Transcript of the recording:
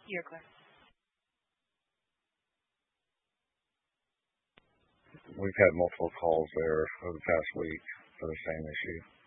Your question. We've had multiple calls there over the past week for the same issue.